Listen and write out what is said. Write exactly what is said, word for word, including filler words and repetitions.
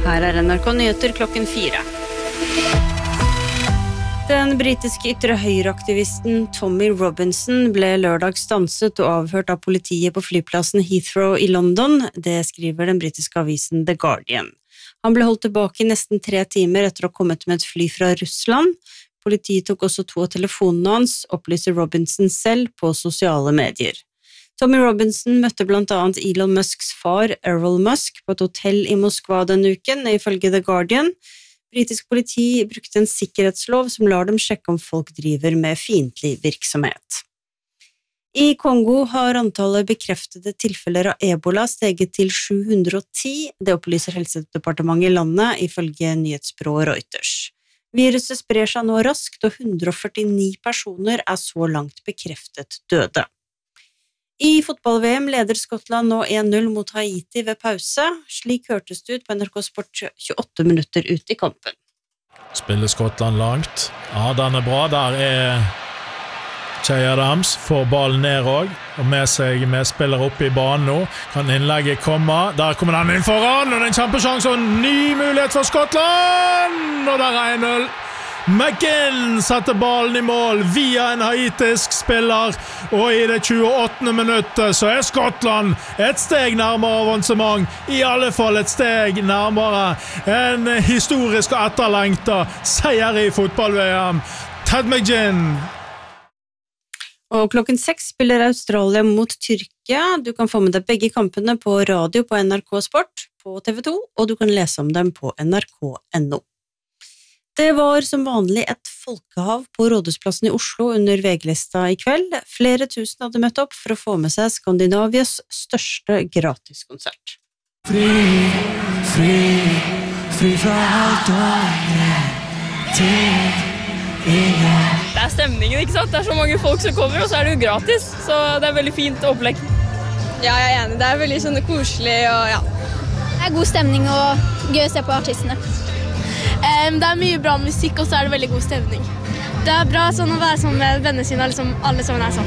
Her er N R K Nyheter klokken fire. Den britiske ytre høyreaktivisten Tommy Robinson ble lørdag stanset og avhørt av politiet på flyplassen Heathrow i London, det skriver den britiske avisen The Guardian. Han ble holdt tilbake i nesten tre timer etter å ha kommet med et fly fra Russland. Politiet tok også to av telefonene hans, opplyser Robinson selv på sosiale medier. Tommy Robinson møtte blant annet Elon Musks far, Errol Musk, på et hotell i Moskva denne uken, ifølge The Guardian. Britisk politi brukte en sikkerhetslov som lar dem sjekke om folk driver med fiendtlig virksomhet. I Kongo har antallet bekreftede tilfeller av Ebola steget til sju hundre og ti, det opplyser Helsedepartementet i landet, ifølge nyhetsbyrået Reuters. Viruset sprer seg nå raskt, og hundre og førtini personer er så langt bekreftet døde. I fotball-V M leder Skottland nå en null mot Haiti ved pause, slik hørtes det ut på N R K Sport tjueåtte minutter ut i kampen. Spiller Skottland langt. Ja, den er bra. Der er Che Adams, får ballen ned også, og med seg medspiller oppe i banen nå. Kan innlegget komme? Der kommer den inn foran, og det er en kjempesjans og en ny mulighet for Skottland! Og der er en null. McGinn setter ballen i mål via en haitisk spiller, og i det tjueåttende minuttet så er Skottland et steg nærmere avansement, i alle fall et steg nærmere en historisk og etterlengtet seier i fotball-V M. Ted McGinn. Og klokken seks spiller Australia mot Tyrkia. Du kan få med deg begge kampene på radio på N R K Sport, på T V to, og du kan lese om dem på N R K punktum N O. Det var som vanlig et folkehav på Rådhusplassen i Oslo under V G-lista i kveld. Flere tusen hadde møtt opp for å få med seg Skandinavias største gratiskonsert. Fri, fri, fri fra alt og til ingen. Det er stemningen, ikke sant? Det er så mange folk som kommer, og så er det jo gratis. Så det er veldig fint opplegg. Ja, jeg er enig. Det er veldig sånn koselig og ja. Det er god stemning og gøy å se på artistene. Um, det er mye bra musikk, og så er det veldig god stemning. Det er bra sånn å være sammen med vennene sine, liksom alle sammen er sånn.